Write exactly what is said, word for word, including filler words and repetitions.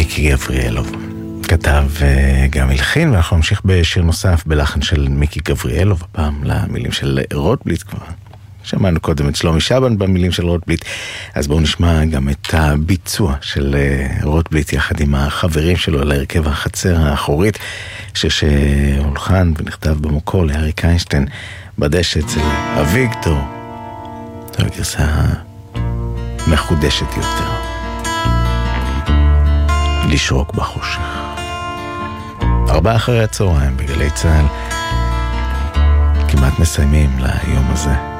מיקי גבריאלוב. כתב גם הלחין, ואנחנו נמשיך בשיר נוסף בלחן של מיקי גבריאלוב, הפעם למילים של רוטבליט כבר. שמענו קודם את שלומי שבן במילים של רוטבליט, אז בואו נשמע גם את הביצוע של רוטבליט יחד עם החברים שלו על הרכב החצר האחורית, שהולחן ונכתב במקור לאריק איינשטיין בדשא אצל אביגדור. זו הגרסה מחודשת יותר. לשרוק בחושך. ארבעה אחרי הצהריים בגלי צהל, כמעט מסיימים ליום הזה.